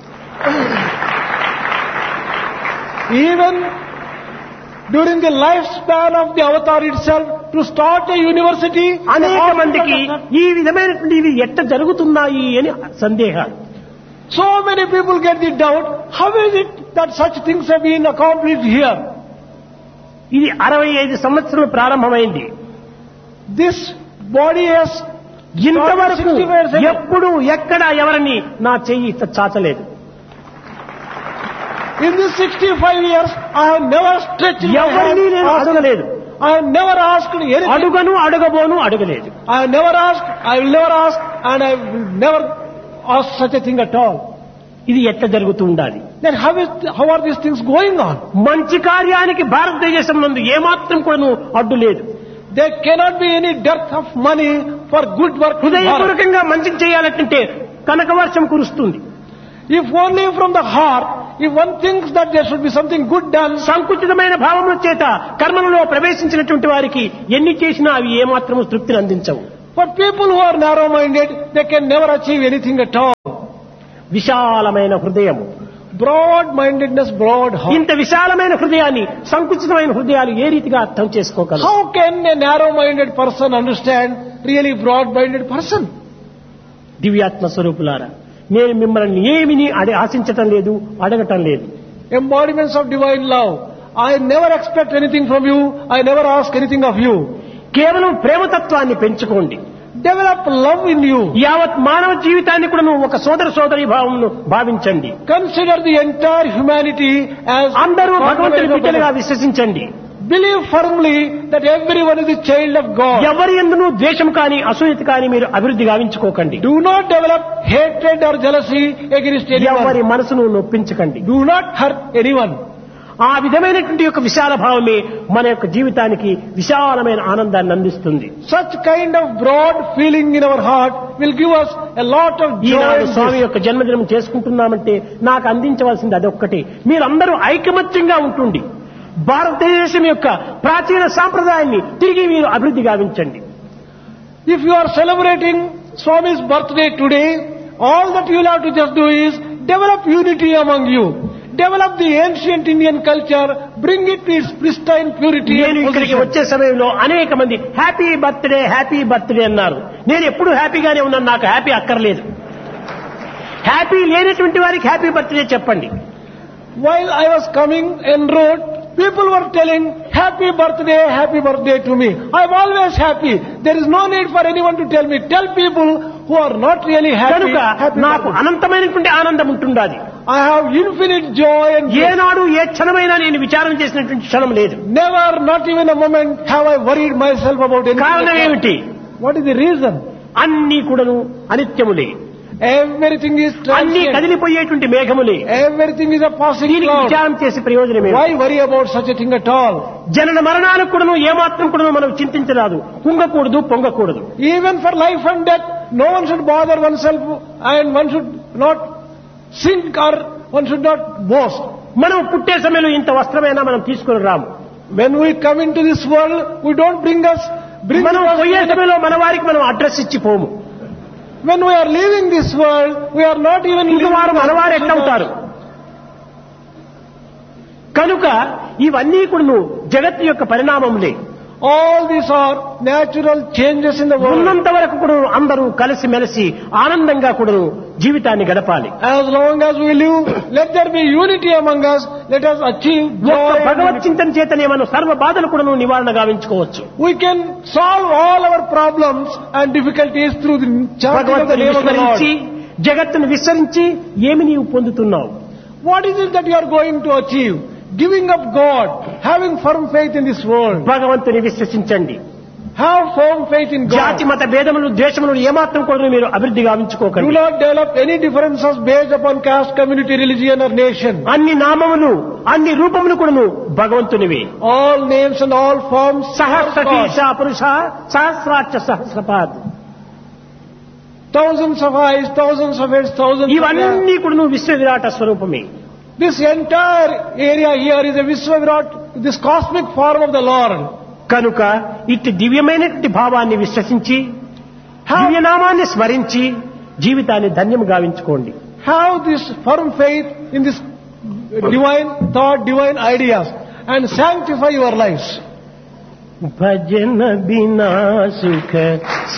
Even during the lifespan of the avatar itself, to start a university, అనేక మందికి ఈ విధమైనటువంటి ఇవి ఎట్ట జరుగుతున్నాయి అని సందేహాలు. so many people get the doubt, how is it that such things have been accomplished here? ఇది 65 సంవత్సరాలు ప్రారంభమైంది. This body has ఇంతవరకు 60 years ago. ఎప్పుడు ఎక్కడ ఎవరిని నా చెయ్యి చాచలేదు. In these 65 years, I have never stretched my ఎవరిని hand. నేను అడగలేదు. I have never asked anything. అడుగను అడగబోను అడగలేదు. I have never asked, I will never ask, and I will never ask such a thing at all. ఇది ఎట్లా జరుగుతూ ఉండాలి? Then how are these things going on? మంచి కార్యానికి భారతదేశం నందు ఏమాత్రం కూడా అడ్డు లేదు. There cannot be any dearth of money for good work. హృదయపూర్వకంగా మంచి చేయాలంటే కనకవర్షం కురుస్తుంది. If only from the heart, if one thinks that there should be something good done, సంకుచితమైన భావముల చేత కర్మలలో ప్రవేశించినటువంటి వారికి ఎన్ని చేసినా అవి ఏమాత్రము తృప్తిని అందించవు. for people who are narrow-minded, they can never achieve anything at all. విశాలమైన హృదయము, Broad-mindedness, broad heart. ఇంత విశాలమైన హృదయాన్ని సంకుచితమైన హృదయాలు ఏ రీతిగా అర్థం చేసుకోగలవు? How can a narrow-minded person understand really broad-minded person? దివ్యాత్మ స్వరూపులారా, నేను మిమ్మల్ని ఏమిని ఆశించటం లేదు, అడగటం లేదు. Embodiments of divine love. I never expect anything from you. I never ask anything of you. కేవలం ప్రేమతత్వాన్ని పెంచుకోండి. Develop love in you. యావత్ మానవ జీవితాన్ని కూడా నువ్వు ఒక సోదరి భావమును భావించండి. Consider the entire humanity as అందరూ భగవంతుని బిడ్డలుగా విశ్వసించండి. Believe firmly that everyone is a child of God. ఎవరి యందునూ ద్వేషం కానీ అసూయత కానీ మీరు అభివృద్ధి గావించుకోకండి. Do not develop hatred or jealousy against anyone. ఎవరి మనసును నొప్పించకండి. Do not hurt anyone. ఆ విధమైనటువంటి యొక్క విశాల భావమే మన యొక్క జీవితానికి విశాలమైన ఆనందాన్ని అందిస్తుంది. Such kind of broad feeling in our heart will give us a lot of joy. ఈనాడు స్వామి యొక్క జన్మదినం చేసుకుంటున్నామంటే నాకు అందించవలసింది అదొక్కటే. మీరందరూ ఐకమత్యంగా ఉంటుండి భారతదేశం యొక్క ప్రాచీన సాంప్రదాయాన్ని తిరిగి మీరు అభివృద్ధి గావించండి. If you are celebrating Swami's birthday today, all that you will have to just do is develop unity among you. Develop the ancient Indian culture, bring it to its pristine purity. నేను ఇక్కడికి వచ్చే సమయంలో అనేక మంది happy birthday అన్నారు. నేను ఎప్పుడు హ్యాపీగానే ఉన్నాను, నాకు హ్యాపీ అక్కర్లేదు. హ్యాపీ లేనటువంటి వారికి హ్యాపీ బర్త్డే చెప్పండి. While I was coming en route, people were telling happy birthday to me. I am always happy. There is no need for anyone to tell me. Tell people who are not really happy. కనుక నాకు అనంతమైనటువంటి ఆనందం ఉంటుండాలి. I have infinite joy and ఏనాడు ఏ క్షణమైనా నేను విచారం చేసినటువంటి క్షణం లేదు. Never, not even a moment have I worried myself about anything. కారణం ఏమిటి? What is the reason? అన్ని కూడాను అనిత్యములే. Everything is అన్ని transient. కదిలిపోయేటువంటి మేఘములే. Everything is a passing దీనికి cloud. విచారం చేసి ప్రయోజనమే. Why worry about such a thing at all? జనన మరణాలకు కూడాను ఏమాత్రం కూడాను మనం చింతించరాదు, కుంగకూడదు, పొంగకూడదు. Even for life and death, no one should bother oneself and one should not sink or one should not boast. మనం పుట్టే సమయంలో ఇంత వస్త్రమైనా మనం తీసుకుని రాము. When we come into this world, we don't bring మనం పోయే సమయంలో మన వారికి మనం address ఇచ్చిపోము. When we are leaving this world, we are not even ఇంక వారు మనవారు ఎట్లవుతారు? కనుక ఇవన్నీ కూడా జగత్తు యొక్క పరిణామములే. All these are natural changes in the world. ఉన్నంత వరకు కూడా అందరూ కలిసి మెలిసి ఆనందంగా కూడా జీవితాన్ని గడపాలి. As long as we live, let there be unity among us. Let us achieve joy. భగవత్ చింతన చేతనే మనం సర్వ బాధలు కూడా నివారణ గావించుకోవచ్చు. We can solve all our problems and difficulties through the chanting of the name of the Lord. జగత్తును విస్తరించి ఏమి నీవు పొందుతున్నావు? What is it that you are going to achieve? Giving up God, having firm faith in this world. భగవంతుని విశ్వసించండి. Have firm faith in God. జాతి మత భేదములు ద్వేషములు ఏమాత్రం కూడా మీరు అభివృద్ధి గావించుకోకండి. Do not develop any differences based upon caste, community, religion or nation. అన్ని నామములు అన్ని రూపములు కూడా భగవంతునివే. All names and all forms. సహస్రశీర్ష పురుష సహస్రాక్ష సహస్రపాద్. Thousands of eyes, thousands of heads, thousands of ఇవన్నీ కూడా విశ్వ విరాట స్వరూపమే. This entire area here is a Vishwavirat, this cosmic form of the Lord. కనుక ఇట్టి దివ్యమైనటువంటి భావాన్ని విశ్వసించి దివ్యనామాన్ని స్మరించి జీవితాన్ని ధన్యం గావించుకోండి. Have this firm faith in this divine thought, divine ideas and sanctify your lives. భజన బినా సుఖ